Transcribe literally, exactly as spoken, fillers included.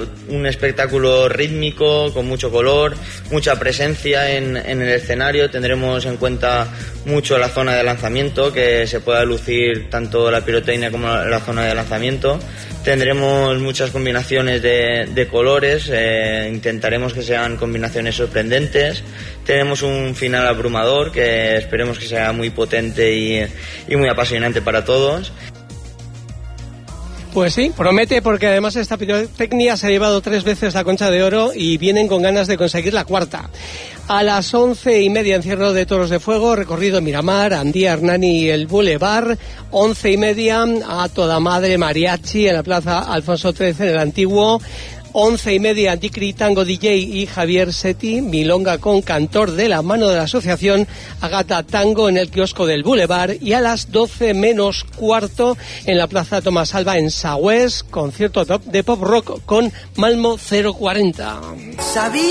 un espectáculo rítmico, con mucho color, mucha presencia en, en el escenario. Tendremos en cuenta mucho la zona de lanzamiento, que se pueda lucir tanto la pirotecnia como la zona de lanzamiento. Tendremos muchas combinaciones de, de colores, eh, intentaremos que sean combinaciones sorprendentes. Tenemos un final abrumador que esperemos que sea muy potente y, y muy apasionante para todos. Pues sí, promete, porque además esta pirotecnia se ha llevado tres veces la Concha de Oro y vienen con ganas de conseguir la cuarta. A las once y media, encierro de toros de fuego, recorrido Miramar, Andía, Hernani y el Boulevard. Once y media, a toda madre mariachi en la Plaza Alfonso trece en el Antiguo. Once y media, Dicri, Tango D J y Javier Setti, milonga con cantor de la mano de la asociación Agata Tango en el kiosco del Boulevard. Y a las doce menos cuarto, en la Plaza Tomás Alba en Sagüés, concierto de pop rock con Malmo cero cuarenta.